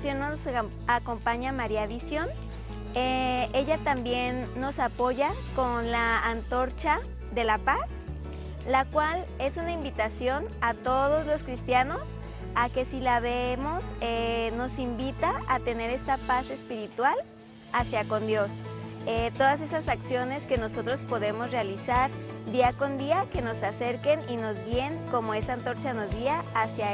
ocasión nos acompaña María Visión. Ella también nos apoya con la Antorcha de la Paz, la cual es una invitación a todos los cristianos a que si la vemos nos invita a tener esta paz espiritual hacia con Dios. Todas esas acciones que nosotros podemos realizar día con día que nos acerquen y nos guíen como esa antorcha nos guía hacia